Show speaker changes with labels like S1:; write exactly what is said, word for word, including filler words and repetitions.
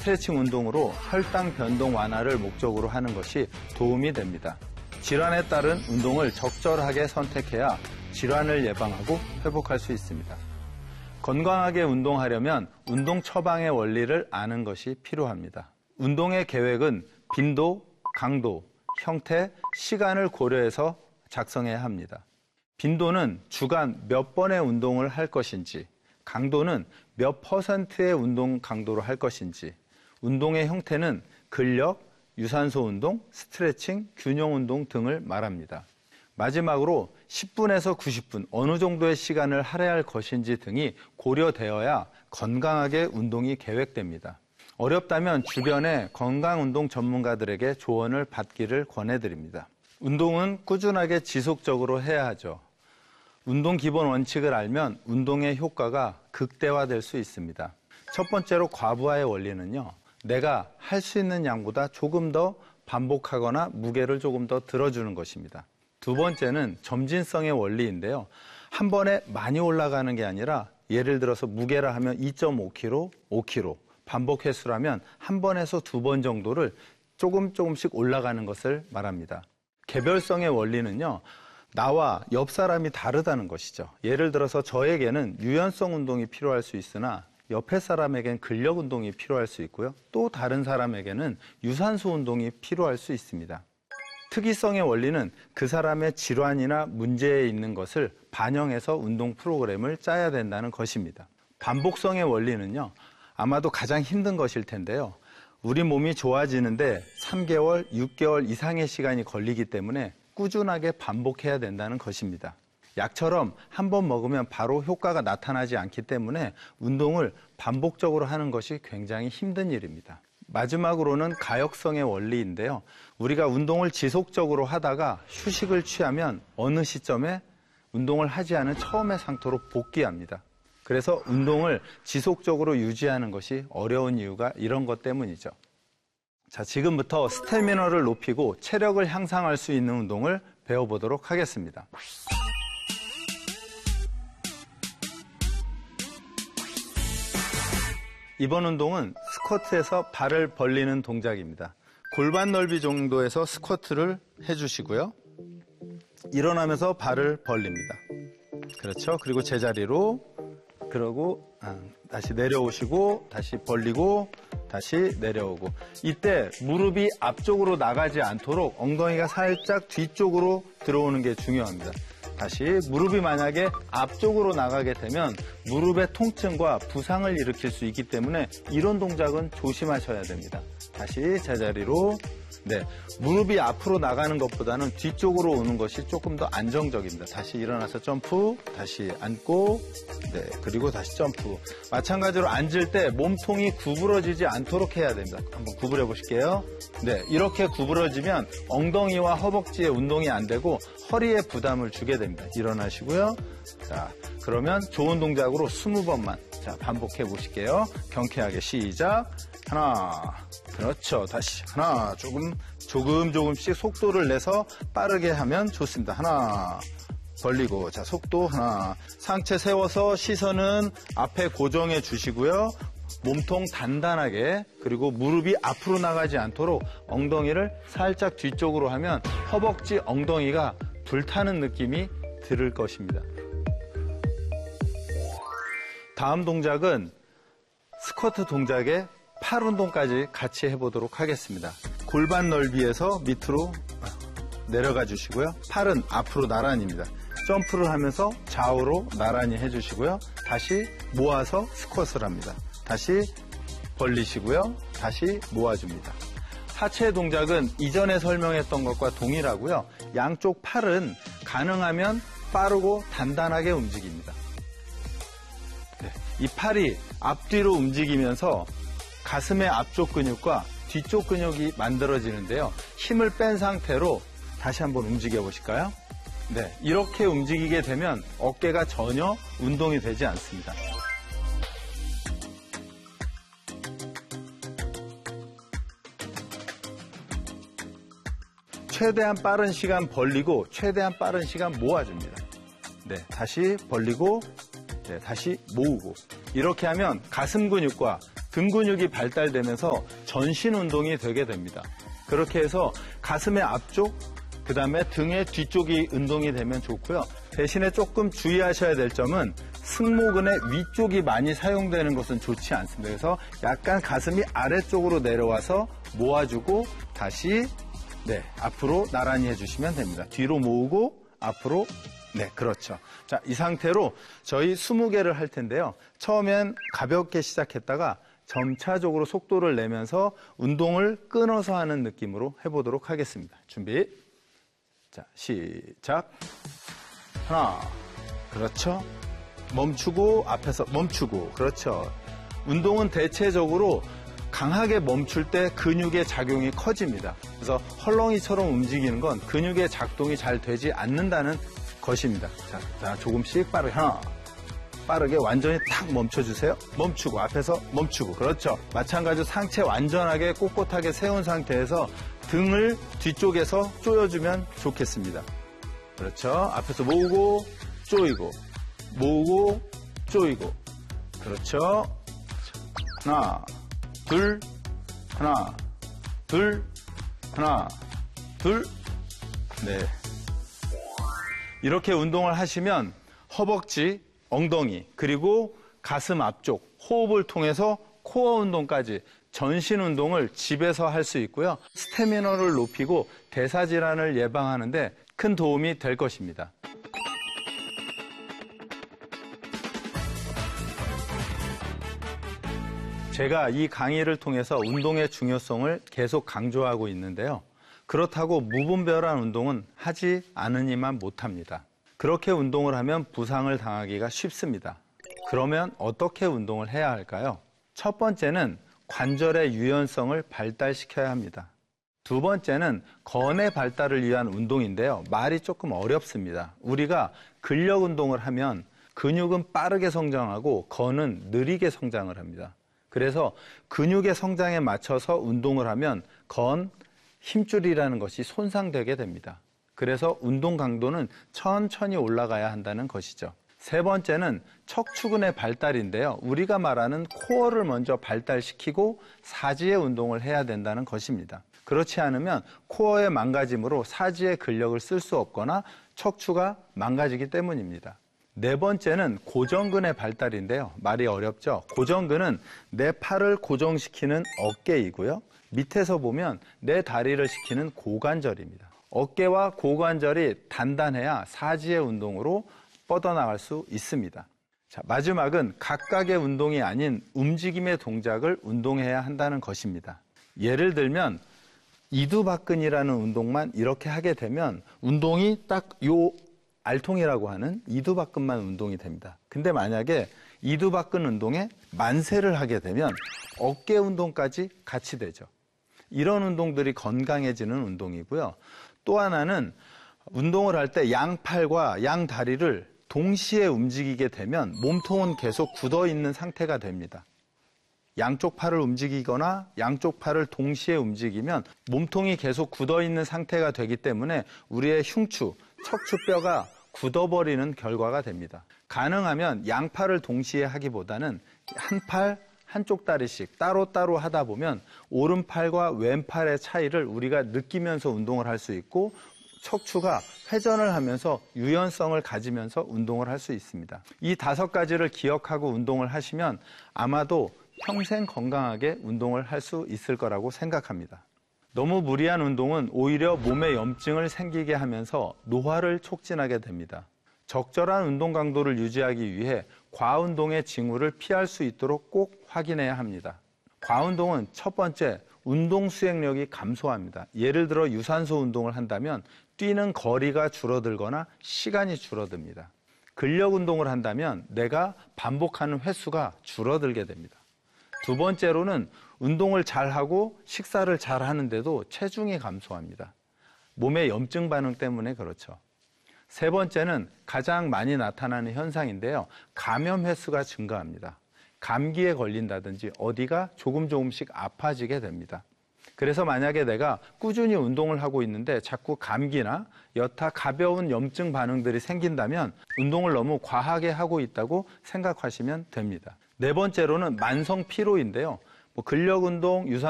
S1: 스트레칭 운동으로 혈당 변동 완화를 목적으로 하는 것이 도움이 됩니다. 질환에 따른 운동을 적절하게 선택해야 질환을 예방하고 회복할 수 있습니다. 건강하게 운동하려면 운동 처방의 원리를 아는 것이 필요합니다. 운동의 계획은 빈도, 강도, 형태, 시간을 고려해서 작성해야 합니다. 빈도는 주간 몇 번의 운동을 할 것인지, 강도는 몇 퍼센트의 운동 강도로 할 것인지, 운동의 형태는 근력, 유산소 운동, 스트레칭, 균형 운동 등을 말합니다. 마지막으로 십 분에서 구십 분 어느 정도의 시간을 할애할 것인지 등이 고려되어야 건강하게 운동이 계획됩니다. 어렵다면 주변의 건강운동 전문가들에게 조언을 받기를 권해드립니다. 운동은 꾸준하게 지속적으로 해야 하죠. 운동 기본 원칙을 알면 운동의 효과가 극대화될 수 있습니다. 첫 번째로 과부하의 원리는요, 내가 할 수 있는 양보다 조금 더 반복하거나 무게를 조금 더 들어주는 것입니다. 두 번째는 점진성의 원리인데요. 한 번에 많이 올라가는 게 아니라 예를 들어서 무게라 하면 이 점 오 킬로그램, 오 킬로그램, 반복 횟수라면 한 번에서 두 번 정도를 조금 조금씩 올라가는 것을 말합니다. 개별성의 원리는요, 나와 옆 사람이 다르다는 것이죠. 예를 들어서 저에게는 유연성 운동이 필요할 수 있으나 옆에 사람에겐 근력 운동이 필요할 수 있고요. 또 다른 사람에게는 유산소 운동이 필요할 수 있습니다. 특이성의 원리는 그 사람의 질환이나 문제에 있는 것을 반영해서 운동 프로그램을 짜야 된다는 것입니다. 반복성의 원리는요, 아마도 가장 힘든 것일 텐데요. 우리 몸이 좋아지는데 삼 개월, 육 개월 이상의 시간이 걸리기 때문에 꾸준하게 반복해야 된다는 것입니다. 약처럼 한 번 먹으면 바로 효과가 나타나지 않기 때문에 운동을 반복적으로 하는 것이 굉장히 힘든 일입니다. 마지막으로는 가역성의 원리인데요. 우리가 운동을 지속적으로 하다가 휴식을 취하면 어느 시점에 운동을 하지 않은 처음의 상태로 복귀합니다. 그래서 운동을 지속적으로 유지하는 것이 어려운 이유가 이런 것 때문이죠. 자, 지금부터 스태미너를 높이고 체력을 향상할 수 있는 운동을 배워보도록 하겠습니다. 이번 운동은 스쿼트에서 발을 벌리는 동작입니다. 골반 넓이 정도에서 스쿼트를 해주시고요. 일어나면서 발을 벌립니다. 그렇죠. 그리고 제자리로, 그러고 아, 다시 내려오시고, 다시 벌리고, 다시 내려오고. 이때 무릎이 앞쪽으로 나가지 않도록 엉덩이가 살짝 뒤쪽으로 들어오는 게 중요합니다. 다시 무릎이 만약에 앞쪽으로 나가게 되면 무릎의 통증과 부상을 일으킬 수 있기 때문에 이런 동작은 조심하셔야 됩니다. 다시 제자리로. 네, 무릎이 앞으로 나가는 것보다는 뒤쪽으로 오는 것이 조금 더 안정적입니다. 다시 일어나서 점프, 다시 앉고, 네, 그리고 다시 점프. 마찬가지로 앉을 때 몸통이 구부러지지 않도록 해야 됩니다. 한번 구부려 보실게요. 네, 이렇게 구부러지면 엉덩이와 허벅지에 운동이 안 되고 허리에 부담을 주게 됩니다. 일어나시고요. 자, 그러면 좋은 동작으로 스무 번만 자 반복해 보실게요. 경쾌하게 시작. 하나, 그렇죠. 다시 하나, 조금 조금 조금씩 속도를 내서 빠르게 하면 좋습니다. 하나, 벌리고, 자 속도 하나, 상체 세워서 시선은 앞에 고정해 주시고요. 몸통 단단하게, 그리고 무릎이 앞으로 나가지 않도록 엉덩이를 살짝 뒤쪽으로 하면 허벅지, 엉덩이가 불타는 느낌이 들을 것입니다. 다음 동작은 스쿼트 동작에 팔 운동까지 같이 해보도록 하겠습니다. 골반 넓이에서 밑으로 내려가 주시고요. 팔은 앞으로 나란히입니다. 점프를 하면서 좌우로 나란히 해주시고요. 다시 모아서 스쿼트를 합니다. 다시 벌리시고요. 다시 모아줍니다. 하체 동작은 이전에 설명했던 것과 동일하고요. 양쪽 팔은 가능하면 빠르고 단단하게 움직입니다. 네, 이 팔이 앞뒤로 움직이면서 가슴의 앞쪽 근육과 뒤쪽 근육이 만들어지는데요. 힘을 뺀 상태로 다시 한번 움직여 보실까요? 네, 이렇게 움직이게 되면 어깨가 전혀 운동이 되지 않습니다. 최대한 빠른 시간 벌리고 최대한 빠른 시간 모아줍니다. 네, 다시 벌리고, 네, 다시 모으고. 이렇게 하면 가슴 근육과 등 근육이 발달되면서 전신 운동이 되게 됩니다. 그렇게 해서 가슴의 앞쪽, 그 다음에 등의 뒤쪽이 운동이 되면 좋고요. 대신에 조금 주의하셔야 될 점은 승모근의 위쪽이 많이 사용되는 것은 좋지 않습니다. 그래서 약간 가슴이 아래쪽으로 내려와서 모아주고 다시 네, 앞으로 나란히 해주시면 됩니다. 뒤로 모으고 앞으로 네, 그렇죠. 자, 이 상태로 저희 스무 개를 할 텐데요. 처음엔 가볍게 시작했다가 점차적으로 속도를 내면서 운동을 끊어서 하는 느낌으로 해보도록 하겠습니다. 준비. 자, 시작. 하나, 그렇죠. 멈추고 앞에서 멈추고, 그렇죠. 운동은 대체적으로 강하게 멈출 때 근육의 작용이 커집니다. 그래서 헐렁이처럼 움직이는 건 근육의 작동이 잘 되지 않는다는 것입니다. 자, 자 조금씩 빠르게 하나, 빠르게 완전히 탁 멈춰주세요. 멈추고 앞에서 멈추고, 그렇죠. 마찬가지로 상체 완전하게 꼿꼿하게 세운 상태에서 등을 뒤쪽에서 조여주면 좋겠습니다. 그렇죠. 앞에서 모으고 조이고 모으고 조이고, 그렇죠. 하나 둘 하나 둘 하나 둘 네. 이렇게 운동을 하시면 허벅지, 엉덩이, 그리고 가슴 앞쪽, 호흡을 통해서 코어 운동까지 전신 운동을 집에서 할 수 있고요. 스태미너를 높이고 대사질환을 예방하는 데 큰 도움이 될 것입니다. 제가 이 강의를 통해서 운동의 중요성을 계속 강조하고 있는데요. 그렇다고 무분별한 운동은 하지 않으니만 못합니다. 그렇게 운동을 하면 부상을 당하기가 쉽습니다. 그러면 어떻게 운동을 해야 할까요? 첫 번째는 관절의 유연성을 발달시켜야 합니다. 두 번째는 건의 발달을 위한 운동인데요. 말이 조금 어렵습니다. 우리가 근력 운동을 하면 근육은 빠르게 성장하고 건은 느리게 성장을 합니다. 그래서 근육의 성장에 맞춰서 운동을 하면 건, 힘줄이라는 것이 손상되게 됩니다. 그래서 운동 강도는 천천히 올라가야 한다는 것이죠. 세 번째는 척추근의 발달인데요. 우리가 말하는 코어를 먼저 발달시키고 사지의 운동을 해야 된다는 것입니다. 그렇지 않으면 코어의 망가짐으로 사지의 근력을 쓸 수 없거나 척추가 망가지기 때문입니다. 네 번째는 고정근의 발달인데요. 말이 어렵죠? 고정근은 내 팔을 고정시키는 어깨이고요. 밑에서 보면 내 다리를 시키는 고관절입니다. 어깨와 고관절이 단단해야 사지의 운동으로 뻗어나갈 수 있습니다. 자, 마지막은 각각의 운동이 아닌 움직임의 동작을 운동해야 한다는 것입니다. 예를 들면 이두박근이라는 운동만 이렇게 하게 되면 운동이 딱 요 알통이라고 하는 이두박근만 운동이 됩니다. 근데 만약에 이두박근 운동에 만세를 하게 되면 어깨 운동까지 같이 되죠. 이런 운동들이 건강해지는 운동이고요. 또 하나는 운동을 할 때 양팔과 양다리를 동시에 움직이게 되면 몸통은 계속 굳어 있는 상태가 됩니다. 양쪽 팔을 움직이거나 양쪽 팔을 동시에 움직이면 몸통이 계속 굳어 있는 상태가 되기 때문에 우리의 흉추, 척추뼈가 굳어버리는 결과가 됩니다. 가능하면 양팔을 동시에 하기보다는 한 팔, 한쪽 다리씩 따로따로 하다 보면 오른팔과 왼팔의 차이를 우리가 느끼면서 운동을 할 수 있고 척추가 회전을 하면서 유연성을 가지면서 운동을 할 수 있습니다. 이 다섯 가지를 기억하고 운동을 하시면 아마도 평생 건강하게 운동을 할 수 있을 거라고 생각합니다. 너무 무리한 운동은 오히려 몸에 염증을 생기게 하면서 노화를 촉진하게 됩니다. 적절한 운동 강도를 유지하기 위해 과운동의 징후를 피할 수 있도록 꼭 확인해야 합니다. 과운동은 첫 번째, 운동 수행력이 감소합니다. 예를 들어 유산소 운동을 한다면 뛰는 거리가 줄어들거나 시간이 줄어듭니다. 근력 운동을 한다면 내가 반복하는 횟수가 줄어들게 됩니다. 두 번째로는 운동을 잘하고 식사를 잘 하는데도 체중이 감소합니다. 몸의 염증 반응 때문에 그렇죠. 세 번째는 가장 많이 나타나는 현상인데요. 감염 횟수가 증가합니다. 감기에 걸린다든지 어디가 조금 조금씩 아파지게 됩니다. 그래서 만약에 내가 꾸준히 운동을 하고 있는데 자꾸 감기나 여타 가벼운 염증 반응들이 생긴다면 운동을 너무 과하게 하고 있다고 생각하시면 됩니다. 네 번째로는 만성 피로인데요. 뭐 근력 운동, 유산